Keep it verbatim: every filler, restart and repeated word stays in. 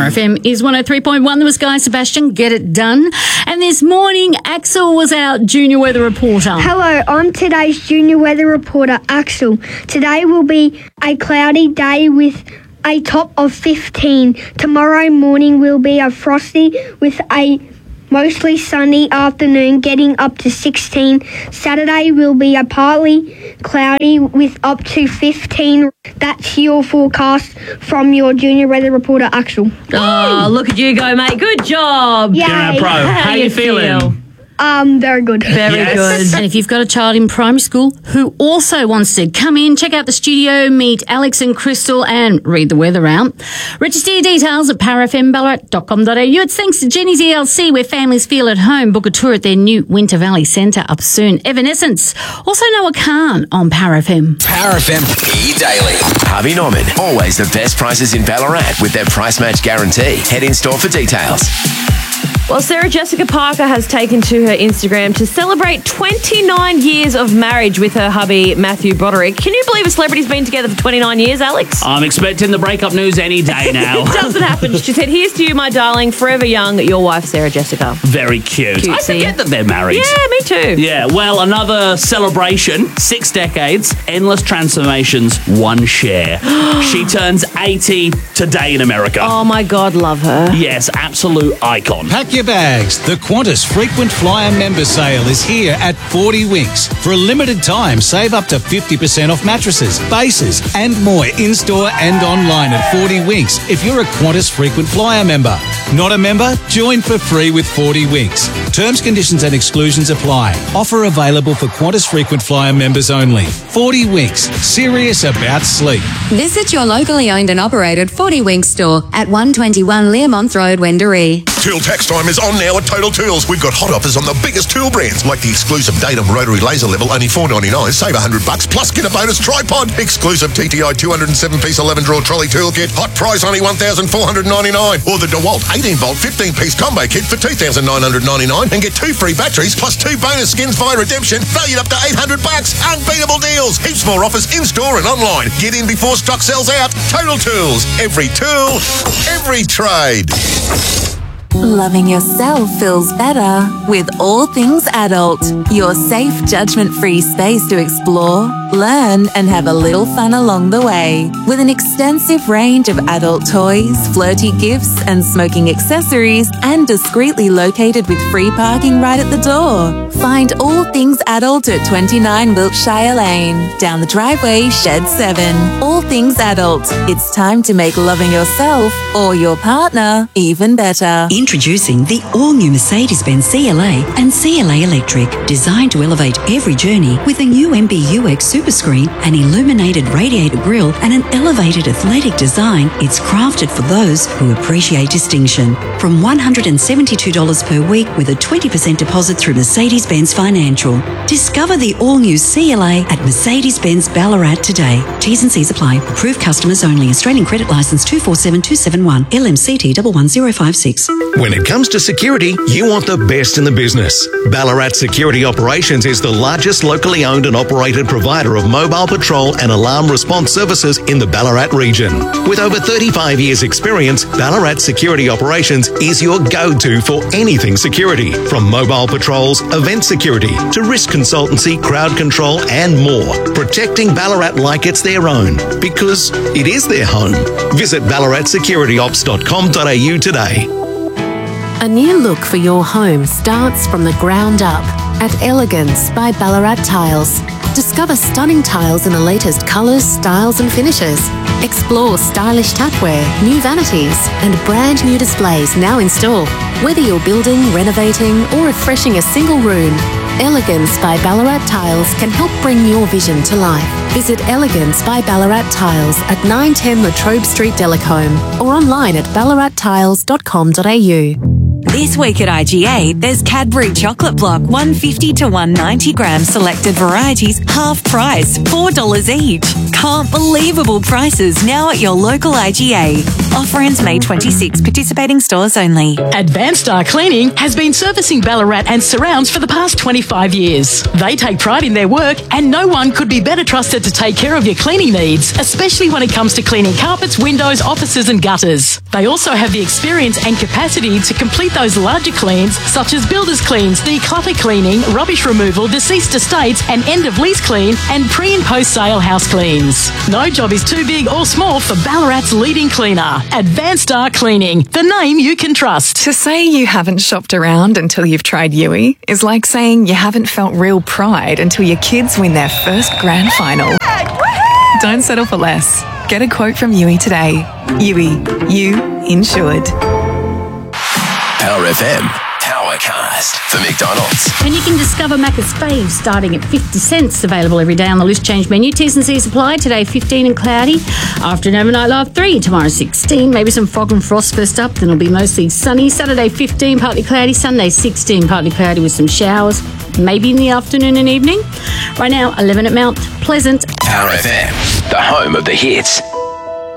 Power F M is one oh three point one. There was Guy Sebastian, Get It Done. And this morning, Axel was our junior weather reporter. Hello, I'm today's junior weather reporter, Axel. Today will be a cloudy day with a top of fifteen. Tomorrow morning will be a frosty with a mostly sunny afternoon, getting up to sixteen. Saturday will be a partly cloudy with up to fifteen. That's your forecast from your junior weather reporter, Axel. Oh, look at you go, mate. Good job. Yay. Yeah, bro. How, How you you feeling? feel? Um, very good. Very Yes. good. And if you've got a child in primary school who also wants to come in, check out the studio, meet Alex and Crystal and read the weather out. Register your details at power f m ballarat dot com dot a u. It's thanks to Jenny's E L C, where families feel at home. Book a tour at their new Winter Valley Centre up soon. Evanescence. Also Noah Khan on Power F M. Power F M E-Daily. Harvey Norman. Always the best prices in Ballarat with their price match guarantee. Head in store for details. Well, Sarah Jessica Parker has taken to her Instagram to celebrate twenty-nine years of marriage with her hubby, Matthew Broderick. Can you believe a celebrity's been together for twenty-nine years, Alex? I'm expecting the breakup news any day now. It doesn't happen. She said, here's to you, my darling, forever young, your wife, Sarah Jessica. Very cute. Cutesy. I forget that they're married. Yeah, me too. Yeah, well, another celebration, six decades, endless transformations, one share. She turns eighty today in America. Oh, my God, love her. Yes, absolute icon. Pack your bags. The Qantas Frequent Flyer member sale is here at forty Winks. For a limited time, save up to fifty percent off mattresses, bases and more in-store and online at forty Winks if you're a Qantas Frequent Flyer member. Not a member? Join for free with forty Winks. Terms, conditions and exclusions apply. Offer available for Qantas Frequent Flyer members only. forty Winks. Serious about sleep. Visit your locally owned and operated forty Winks store at one twenty-one Learmonth Road, Wendouree. Tool tax time is on now at Total Tools. We've got hot offers on the biggest tool brands, like the exclusive Datum Rotary Laser Level, only four ninety-nine. Save one hundred bucks, plus get a bonus tripod. Exclusive T T I two oh seven piece eleven drawer trolley toolkit. Hot price only one thousand four hundred ninety-nine. Or the DeWalt eighteen volt fifteen piece combo kit for two thousand nine hundred ninety-nine and get two free batteries plus two bonus skins via redemption, valued up to eight hundred bucks. Unbeatable deals. Heaps more offers in-store and online. Get in before stock sells out. Total Tools. Every tool, every trade. Loving yourself feels better with All Things Adult, your safe, judgment-free space to explore, learn, and have a little fun along the way. With an extensive range of adult toys, flirty gifts, and smoking accessories, and discreetly located with free parking right at the door. Find All Things Adult at twenty-nine Wiltshire Lane, down the driveway, Shed seven. All Things Adult. It's time to make loving yourself or your partner even better. Introducing the all-new Mercedes-Benz C L A and C L A Electric, designed to elevate every journey with a new M B U X Superscreen, an illuminated radiator grille, and an elevated athletic design. It's crafted for those who appreciate distinction. From one hundred seventy-two dollars per week with a twenty percent deposit through Mercedes-Benz Financial. Discover the all-new C L A at Mercedes-Benz Ballarat today. T's and C's apply. Approved customers only. Australian credit licence two four seven two seven one. L M C T one one zero five six. When it comes to security, you want the best in the business. Ballarat Security Operations is the largest locally owned and operated provider of mobile patrol and alarm response services in the Ballarat region. With over thirty-five years experience, Ballarat Security Operations is your go-to for anything security, from mobile patrols, event security, to risk consultancy, crowd control and more. Protecting Ballarat like it's their own, because it is their home. Visit ballarat security ops dot com dot a u today. A new look for your home starts from the ground up at Elegance by Ballarat Tiles. Discover stunning tiles in the latest colours, styles and finishes. Explore stylish tapware, new vanities and brand new displays now in store. Whether you're building, renovating or refreshing a single room, Elegance by Ballarat Tiles can help bring your vision to life. Visit Elegance by Ballarat Tiles at nine ten Latrobe Street, Delacombe, or online at ballarat tiles dot com dot a u. This week at I G A, there's Cadbury Chocolate Block, one fifty to one ninety gram selected varieties, half price, four dollars each. Can't believable prices now at your local I G A. Offer ends May twenty-sixth. Participating stores only. Advanced Star Cleaning has been servicing Ballarat and surrounds for the past twenty-five years. They take pride in their work, and no one could be better trusted to take care of your cleaning needs, especially when it comes to cleaning carpets, windows, offices and gutters. They also have the experience and capacity to complete those larger cleans, such as builders cleans, declutter cleaning, rubbish removal, deceased estates and end of lease clean, and pre and post sale house cleans. No job is too big or small for Ballarat's leading cleaner. Advanced Star Cleaning, the name you can trust. To say you haven't shopped around until you've tried Yui is like saying you haven't felt real pride until your kids win their first grand final. Don't settle for less. Get a quote from Yui today. Yui, you insured. Power F M. Powercast for McDonald's. And you can discover Macca's faves starting at fifty cents. Available every day on the list change menu. T's and C's apply. Today fifteen and cloudy. Afternoon overnight low of three. Tomorrow sixteen. Maybe some fog and frost first up. Then it'll be mostly sunny. Saturday fifteen, partly cloudy. Sunday sixteen, partly cloudy with some showers. Maybe in the afternoon and evening. Right now eleven at Mount Pleasant. Power F M, the home of the hits.